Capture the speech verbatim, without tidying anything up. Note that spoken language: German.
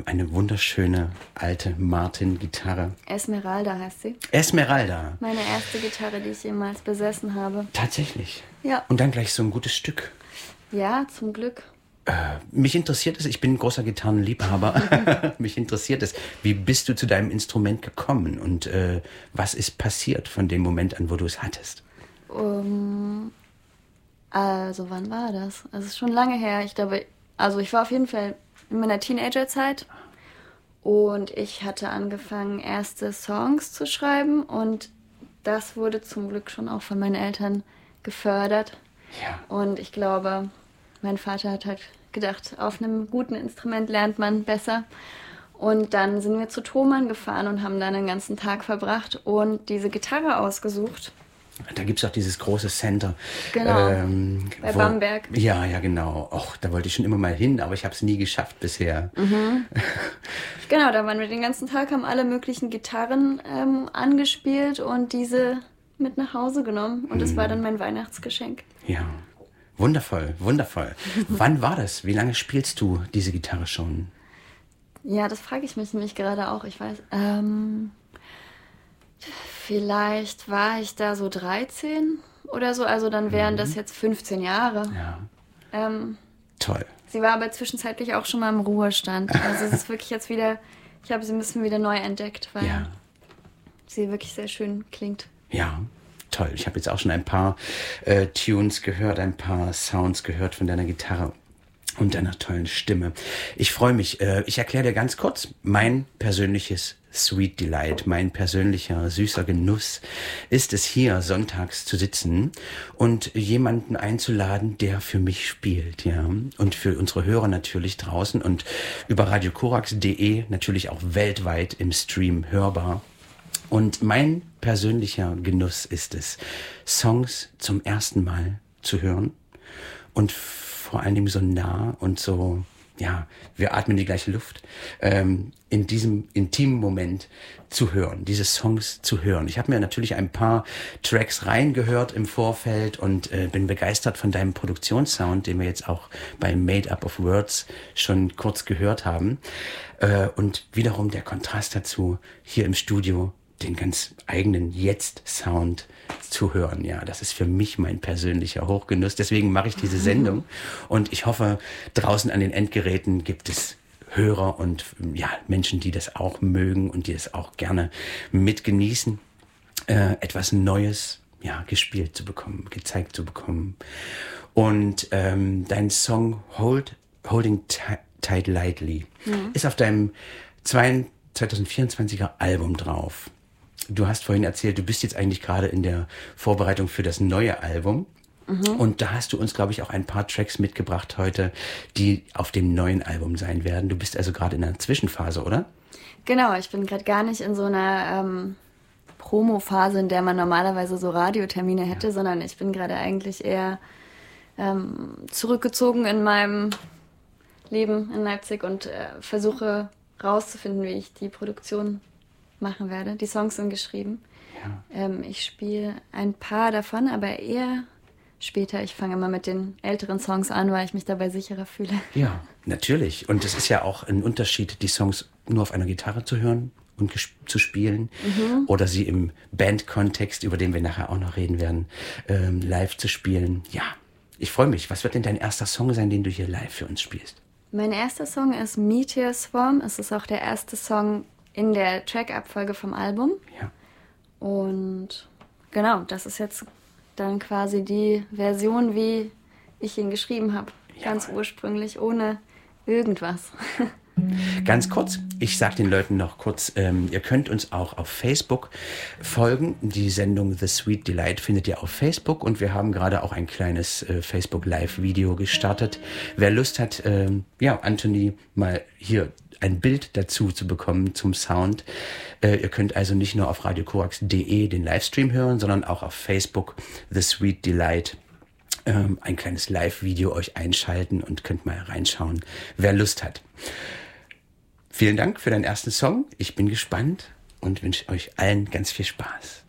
eine wunderschöne alte Martin-Gitarre. Esmeralda heißt sie. Esmeralda. Meine erste Gitarre, die ich jemals besessen habe. Tatsächlich? Ja. Und dann gleich so ein gutes Stück. Ja, zum Glück. Äh, mich interessiert es, ich bin ein großer Gitarrenliebhaber, mich interessiert es, wie bist du zu deinem Instrument gekommen und äh, was ist passiert von dem Moment an, wo du es hattest? Um, also wann war das? Also es ist schon lange her. Ich glaube, also ich war auf jeden Fall in meiner Teenagerzeit und ich hatte angefangen, erste Songs zu schreiben und das wurde zum Glück schon auch von meinen Eltern gefördert. Ja. Und ich glaube, mein Vater hat halt gedacht, auf einem guten Instrument lernt man besser. Und dann sind wir zu Thomann gefahren und haben dann den ganzen Tag verbracht und diese Gitarre ausgesucht. Da gibt es auch dieses große Center. Genau, ähm, bei wo, Bamberg. Ja, ja, genau. Och, da wollte ich schon immer mal hin, aber ich habe es nie geschafft bisher. Mhm. Genau, da waren wir den ganzen Tag, haben alle möglichen Gitarren ähm, angespielt und diese mit nach Hause genommen. Und das mhm. war dann mein Weihnachtsgeschenk. Ja, wundervoll, wundervoll. Wann war das? Wie lange spielst du diese Gitarre schon? Ja, das frage ich mich nämlich gerade auch. Ich weiß, ähm... vielleicht war ich da so dreizehn oder so, also dann wären mhm. das jetzt fünfzehn Jahre. Ja. Ähm, Toll. Sie war aber zwischenzeitlich auch schon mal im Ruhestand. Also es ist wirklich jetzt wieder, ich habe sie ein bisschen wieder neu entdeckt, weil ja. sie wirklich sehr schön klingt. Ja, toll. Ich habe jetzt auch schon ein paar äh, Tunes gehört, ein paar Sounds gehört von deiner Gitarre. Und deiner tollen Stimme. Ich freue mich. Äh, ich erkläre dir ganz kurz mein persönliches Sweet Delight, mein persönlicher süßer Genuss ist es hier sonntags zu sitzen und jemanden einzuladen, der für mich spielt, ja. Und für unsere Hörer natürlich draußen und über radio korax punkt de natürlich auch weltweit im Stream hörbar. Und mein persönlicher Genuss ist es, Songs zum ersten Mal zu hören und vor allen Dingen so nah und so, ja, wir atmen die gleiche Luft, ähm, in diesem intimen Moment zu hören, diese Songs zu hören. Ich habe mir natürlich ein paar Tracks reingehört im Vorfeld und äh, bin begeistert von deinem Produktionssound, den wir jetzt auch bei Made Up of Words schon kurz gehört haben. Äh, und wiederum der Kontrast dazu, hier im Studio den ganz eigenen Jetzt-Sound zu hören. Ja, das ist für mich mein persönlicher Hochgenuss. Deswegen mache ich diese Sendung. Und ich hoffe, draußen an den Endgeräten gibt es Hörer und ja, Menschen, die das auch mögen und die es auch gerne mitgenießen, äh, etwas Neues ja, gespielt zu bekommen, gezeigt zu bekommen. Und ähm, dein Song Hold, Holding Tight Lightly mhm. ist auf deinem zwanzig vierundzwanziger Album drauf. Du hast vorhin erzählt, du bist jetzt eigentlich gerade in der Vorbereitung für das neue Album. Mhm. Und da hast du uns, glaube ich, auch ein paar Tracks mitgebracht heute, die auf dem neuen Album sein werden. Du bist also gerade in einer Zwischenphase, oder? Genau, ich bin gerade gar nicht in so einer ähm, Promo-Phase, in der man normalerweise so Radiotermine hätte, ja. sondern ich bin gerade eigentlich eher ähm, zurückgezogen in meinem Leben in Leipzig und äh, versuche rauszufinden, wie ich die Produktion machen werde. Die Songs sind geschrieben. Ja. Ähm, ich spiele ein paar davon, aber eher später. Ich fange immer mit den älteren Songs an, weil ich mich dabei sicherer fühle. Ja, natürlich. Und es ist ja auch ein Unterschied, die Songs nur auf einer Gitarre zu hören und ges- zu spielen mhm. oder sie im Bandkontext, über den wir nachher auch noch reden werden, ähm, live zu spielen. Ja, ich freue mich. Was wird denn dein erster Song sein, den du hier live für uns spielst? Mein erster Song ist Meteor Swarm. Es ist auch der erste Song in der Track-Abfolge vom Album. Ja. Und genau, das ist jetzt dann quasi die Version, wie ich ihn geschrieben habe. Ja. Ganz ursprünglich, ohne irgendwas. Ganz kurz, ich sage den Leuten noch kurz, ähm, ihr könnt uns auch auf Facebook folgen. Die Sendung The Sweet Delight findet ihr auf Facebook und wir haben gerade auch ein kleines äh, Facebook-Live-Video gestartet. Wer Lust hat, ähm, ja, Anthony mal hier ein Bild dazu zu bekommen zum Sound. Äh, ihr könnt also nicht nur auf radio korax punkt de den Livestream hören, sondern auch auf Facebook The Sweet Delight ähm, ein kleines Live-Video euch einschalten und könnt mal reinschauen, wer Lust hat. Vielen Dank für deinen ersten Song. Ich bin gespannt und wünsche euch allen ganz viel Spaß.